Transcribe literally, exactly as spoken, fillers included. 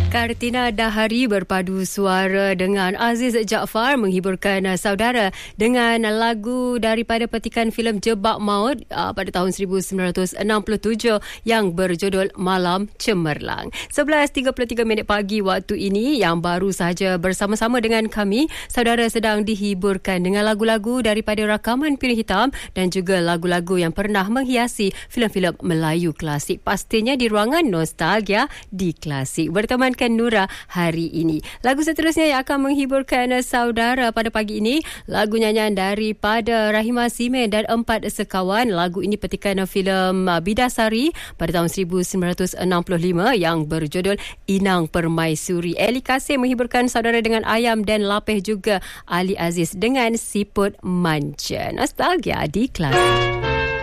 Kartina Dahari berpadu suara dengan Aziz Jaafar menghiburkan uh, saudara dengan lagu daripada petikan filem Jebak Maut uh, pada tahun seribu sembilan ratus enam puluh tujuh yang berjudul Malam Cemerlang. sebelas tiga puluh tiga minit pagi waktu ini yang baru sahaja bersama-sama dengan kami, saudara sedang dihiburkan dengan lagu-lagu daripada rakaman Piring Hitam dan juga lagu-lagu yang pernah menghiasi filem-filem Melayu klasik. Pastinya di ruangan nostalgia di Klasik. Berteman Nura hari ini. Lagu seterusnya yang akan menghiburkan saudara pada pagi ini, lagu nyanyian daripada Rahimah Simen dan Empat Sekawan. Lagu ini petikan filem Bidasari pada tahun seribu sembilan ratus enam puluh lima yang berjudul Inang Permaisuri. Eli Kasih menghiburkan saudara dengan Ayam dan Lapeh, juga Ali Aziz dengan Siput Manja. Nostalgia di Klasik.